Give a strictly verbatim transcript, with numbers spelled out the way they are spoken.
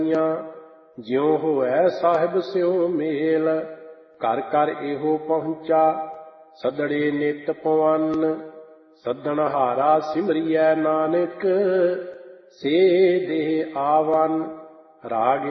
ਸਈਆਂ। ਜਿਉ ਹੋਐ ਸਾਹਿਬ ਸਿਉ ਮੇਲ, ਘਰ ਘਰ ਇਹੋ ਪਹੁੰਚਾ। ਸਦੜੇ ਨਿਤ ਪਵਨ, ਸੱਦਣਹਾਰਾ ਸਿਮਰਿਐ ਨਾਨਕ। ਸੇ ਦੇਹ ਆਵਨ। ਰਾਗ